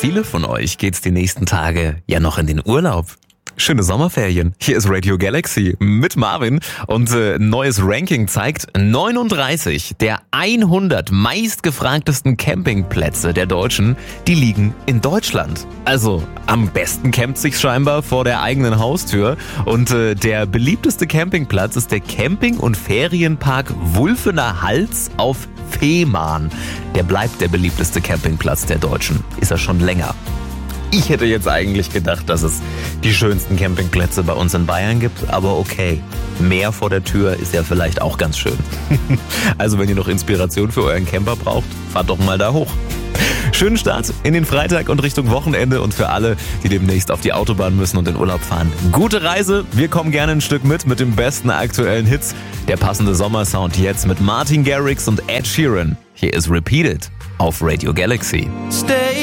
viele von euch geht's die nächsten Tage ja noch in den Urlaub. Schöne Sommerferien. Hier ist Radio Galaxy mit Marvin und neues Ranking zeigt 39 der 100 meistgefragtesten Campingplätze der Deutschen, die liegen in Deutschland. Also am besten campt sich scheinbar vor der eigenen Haustür und der beliebteste Campingplatz ist der Camping- und Ferienpark Wulfener Hals auf Fehmarn. Der bleibt der beliebteste Campingplatz der Deutschen. Ist er schon länger. Ich hätte jetzt eigentlich gedacht, dass es die schönsten Campingplätze bei uns in Bayern gibt, aber okay, Meer vor der Tür ist ja vielleicht auch ganz schön. Also wenn ihr noch Inspiration für euren Camper braucht, fahrt doch mal da hoch. Schönen Start in den Freitag und Richtung Wochenende und für alle, die demnächst auf die Autobahn müssen und in Urlaub fahren, gute Reise. Wir kommen gerne ein Stück mit dem besten aktuellen Hits. Der passende Sommersound jetzt mit Martin Garrix und Ed Sheeran. Hier ist Repeated auf Radio Galaxy. Stay